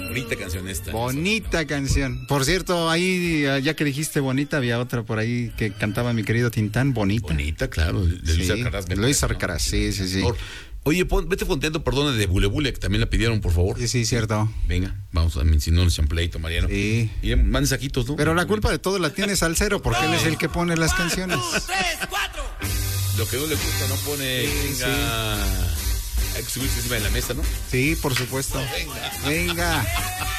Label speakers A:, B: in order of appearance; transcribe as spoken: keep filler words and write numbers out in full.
A: Bonita canción esta.
B: Bonita canción. Por cierto, ahí, ya que dijiste bonita, había otra por ahí que cantaba mi querido Tintán, bonita.
A: Bonita, claro. De Luis
B: Sí,
A: Alcaraz.
B: Luis Alcaraz, sí, sí, sí.
A: Oye, pon, vete fonteando, perdón, de Bule Bule, que también la pidieron, por favor.
B: Sí, sí, cierto.
A: Venga, vamos a mencionarnos un pleito, Mariano.
B: Sí.
A: Y más mensajitos, ¿no?
B: Pero la culpa de todo la tiene Salcero, porque él es el que pone las canciones.
A: Lo que no le gusta no pone.
B: Sí,
A: venga.
B: sí.
A: Hay que subirse encima de la mesa, ¿no?
B: Sí, por supuesto. Venga. Venga.